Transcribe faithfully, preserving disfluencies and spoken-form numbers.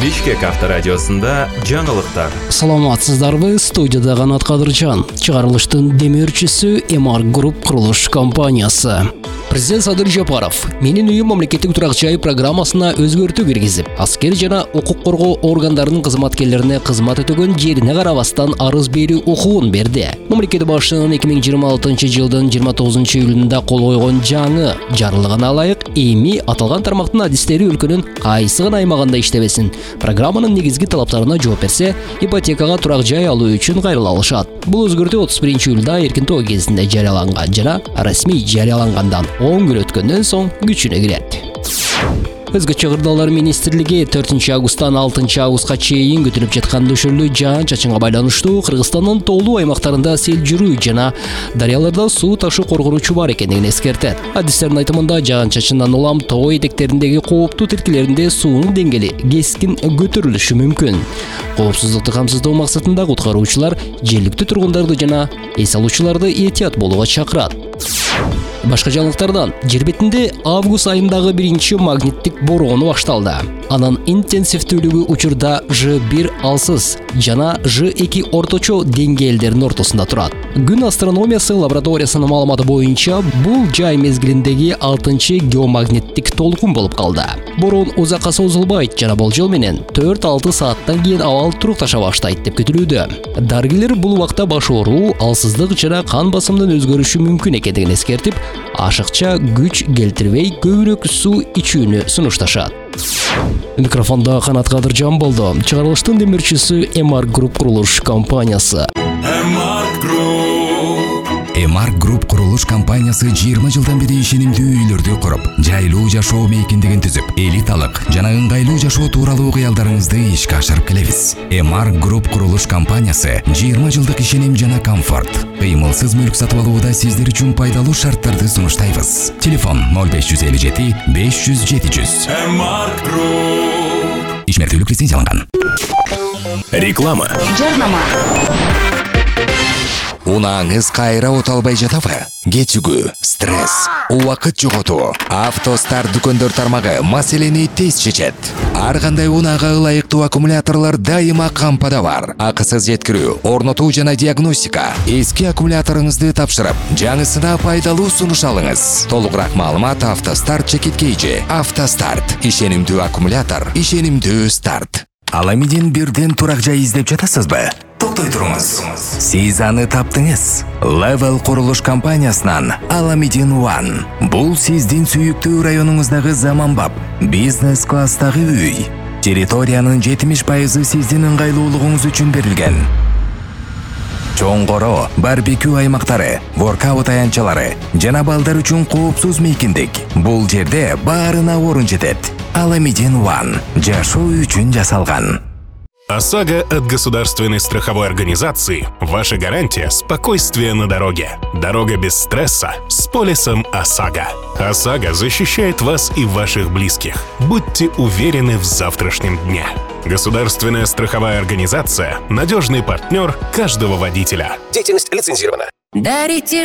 Бишкек авторадиосында жаңылыктар. Саламатсыздарбы, студияда Канат Кадыржан. Чыгарылыштын демөөрчүсү Эмар Групп курулуш компаниясы. Президент Садыр Жапаров менин үйүм мамлекеттик турак жай программасына өзгөртүү киргизип, аскер жана укук коргоо органдарынын кызматкерлерине кызмат өтөгөн жерине карабастан арыз берүү укугун берди. Мамлекет башчынын эки миң жыйырма алтынчы жылдын жыйырма тогузунчу июлунда кол койгон жаңы жарлыгына ылайык эми аталган тармактын адистери өлкөнүн кайсы гана аймагында иштебесин, программанын негизги талаптарына жооп берсе, ипотекага турак жай алуу үчүн кайрыла алышат. Бул өзгөртүү отуз биринчи июлда эркин тоо кезинде жарыяланган жана расмий жарыялангандан он күн өткөндөн соң күчүнө кирет. Өзгөчө кырдаалар министрлиги төртүнчү августтан алтынчы августка чейин күтүлүп жаткан нөшөрлүү жаан-чачынга байланыштуу Кыргызстандын тоолуу аймактарында сел жүрүү жана дарыяларда суу ташуу коркунучу бар экендигин эскертет. Адистердин айтымында жаан-чачындан улам тоо этектериндеги кооптуу тилкелеринде суунун деңгээли кескин көтөрүлүшү мүмкүн. Коопсуздукту камсыздоо максатында куткаруучулар жергиликтүү тургундарды жана эс алуучуларды этият болууга чакырат. Башка жаңылыктардан, жер бетинде август айындагы биринчи магниттик бороону башталды. Анын интенсивдүүлүгү учурда жэ бир алсыз жана жэ эки орточо деңгээлдеринин ортосунда турат. Күн астрономиясы лабораториясынын маалыматы боюнча, бул жай мезгилиндеги алтынчы геомагниттик толкун болуп калды. Бороон узакка созулбайт жана болжол менен төрт алты сааттан кийин абал турукташа баштайт деп күтүлүүдө. Дарыгерлер бул убакта баш ооруу, алсыздык жана кан басымынын өзгөрүшү мүмкүн экендигин эскертип, ашыкча күч келтирбей көбүрөөк суу ичүүнү сунушташат. Микрофонда Канат Кадыржан болду. Чыгарылыштын демөөрчүсү Эмар Групп курулуш компаниясы. Эмар Групп. Эмар Групп курулуш компаниясы жыйырма жылдан бери ишенимдүү үйлөрдү куруп, жайлуу жашоо мейкиндигин түзүп, элиталык жана ыңгайлуу жашоо тууралуу кыялдарыңызды ишке ашырып келебиз. Эмар Групп курулуш компаниясы жыйырма жылдык ишеним жана комфорт, кыймылсыз мүлк сатып алууда сиздер үчүн пайдалуу шарттарды сунуштайбыз. Телефон ноль беш жүз элүү жети беш жүз жети жүз. Эмар Групп. Ишмердүүлүк лицензияланган. Реклама. Жарнама. Унааңыз кайра оталбай жатабы? Кетүүгү, стресс, убакыт жоготуу. Автостар дүкөндөр тармагы маселени тез чечет. Ар кандай унаага ылайыктуу аккумуляторлор дайыма кампада бар. Акысыз жеткирүү, орнотуу жана диагностика. Эски аккумуляторуңузду тапшырып, жаңысына пайдалуу сунуш алыңыз. Толугураак маалымат Автостарт чекиткейжи. Автостарт. Ишенимдүү аккумулятор, ишенимдүү старт. Аламидин бирден турак жай издеп жатасызбы? Токтой туруңуз. Сиз аны таптыңыз. Level курулуш компаниясынан Аламидин One. Бул сиздин сүйүктүү районуңуздагы заманбап бизнес класстагы үй. Территориянын жетимиш пайызы сиздин ыңгайлуулугуңуз үчүн берилген. Чоңгоро, барбекю аймактары, воркаут аянтчалары жана балдар үчүн коопсуз мейкиндик. Бул жерде баарына орун жетет. Аламидин One. Жашоо үчүн жасалган. ОСАГО от государственной страховой организации. Ваша гарантия – спокойствие на дороге. Дорога без стресса с полисом ОСАГО. ОСАГО защищает вас и ваших близких. Будьте уверены в завтрашнем дне. Государственная страховая организация – надежный партнер каждого водителя. Деятельность лицензирована. Дарите